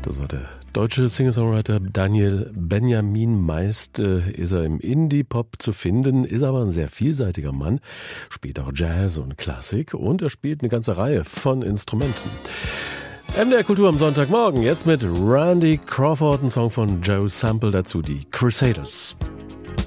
Das war der deutsche Singer-Songwriter Daniel Benjamin. Meist ist er im Indie-Pop zu finden, ist aber ein sehr vielseitiger Mann, spielt auch Jazz und Klassik und er spielt eine ganze Reihe von Instrumenten. MDR Kultur am Sonntagmorgen, jetzt mit Randy Crawford, ein Song von Joe Sample, dazu die Crusaders.